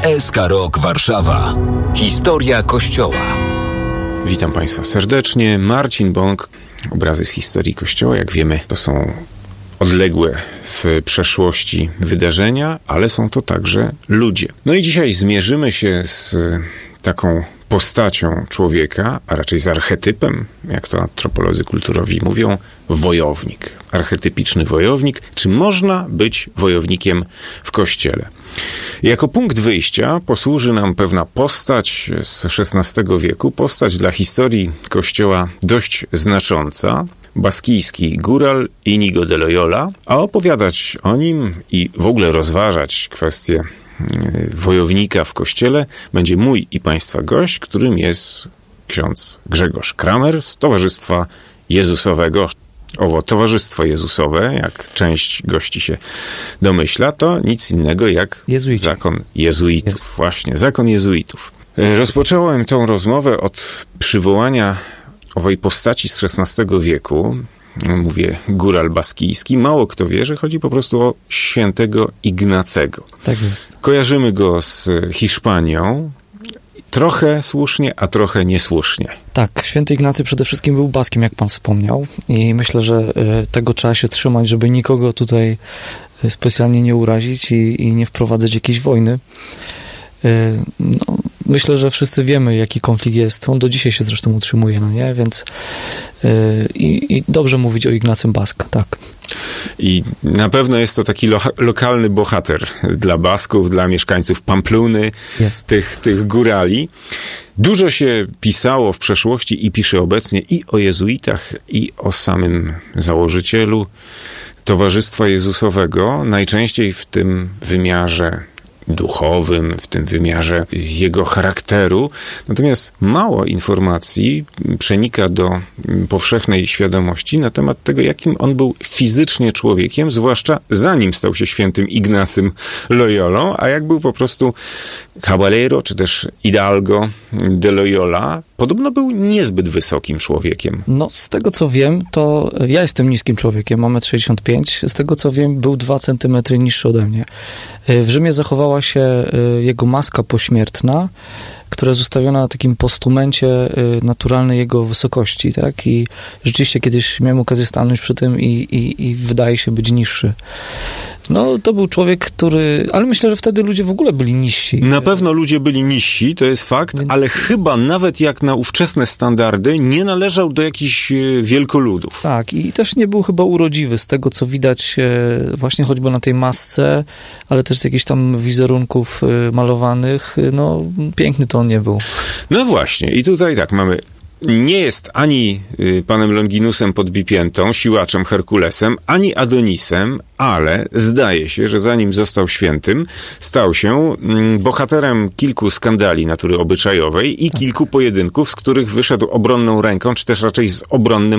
SK Rok Warszawa. Historia Kościoła. Witam Państwa serdecznie. Marcin Bąk. Obrazy z historii Kościoła, jak wiemy, to są odległe w przeszłości wydarzenia, ale są to także ludzie. No i dzisiaj zmierzymy się z taką postacią człowieka, a raczej z archetypem, jak to antropolodzy kulturowi mówią, wojownik. Archetypiczny wojownik. Czy można być wojownikiem w Kościele? Jako punkt wyjścia posłuży nam pewna postać z XVI wieku, postać dla historii Kościoła dość znacząca, baskijski góral Inigo de Loyola, a opowiadać o nim i w ogóle rozważać kwestię wojownika w Kościele będzie mój i Państwa gość, którym jest ksiądz Grzegorz Kramer z Towarzystwa Jezusowego. Owo Towarzystwo Jezusowe, jak część gości się domyśla, to nic innego jak zakon jezuitów. Właśnie, zakon jezuitów. Rozpocząłem tą rozmowę od przywołania owej postaci z XVI wieku. Mówię góral baskijski. Mało kto wie, że chodzi po prostu o świętego Ignacego. Tak jest. Kojarzymy go z Hiszpanią. Trochę słusznie, a trochę niesłusznie. Tak, święty Ignacy przede wszystkim był baskiem, jak pan wspomniał, i myślę, że tego trzeba się trzymać, żeby nikogo tutaj specjalnie nie urazić i nie wprowadzać jakiejś wojny. No, myślę, że wszyscy wiemy, jaki konflikt jest. On do dzisiaj się zresztą utrzymuje, no nie? Więc i dobrze mówić o Ignacym Bask, tak. I na pewno jest to taki lokalny bohater dla Basków, dla mieszkańców Pampluny, tych górali. Dużo się pisało w przeszłości i pisze obecnie i o jezuitach, i o samym założycielu Towarzystwa Jezusowego, najczęściej w tym wymiarze duchowym, w tym wymiarze jego charakteru. Natomiast mało informacji przenika do powszechnej świadomości na temat tego, jakim on był fizycznie człowiekiem, zwłaszcza zanim stał się świętym Ignacym Loyolą, a jak był po prostu caballero, czy też hidalgo de Loyola. Podobno był niezbyt wysokim człowiekiem. No, z tego co wiem, to ja jestem niskim człowiekiem, mam 1,65 m. Z tego co wiem, był 2 cm niższy ode mnie. W Rzymie zachowała się jego maska pośmiertna, która jest ustawiona na takim postumencie naturalnej jego wysokości, tak? I rzeczywiście kiedyś miałem okazję stanąć przy tym i wydaje się być niższy. No, to był człowiek, który... Ale myślę, że wtedy ludzie w ogóle byli niżsi. Na pewno ludzie byli niżsi, to jest fakt, ale chyba nawet jak na ówczesne standardy nie należał do jakichś wielkoludów. Tak, i też nie był chyba urodziwy, z tego co widać właśnie choćby na tej masce, ale też z jakichś tam wizerunków malowanych. No, piękny to on nie był. No właśnie, i tutaj tak mamy... Nie jest ani panem Longinusem pod Bipiętą, siłaczem Herkulesem, ani Adonisem, ale zdaje się, że zanim został świętym, stał się bohaterem kilku skandali natury obyczajowej i kilku pojedynków, z których wyszedł obronną ręką, czy też raczej z obronnym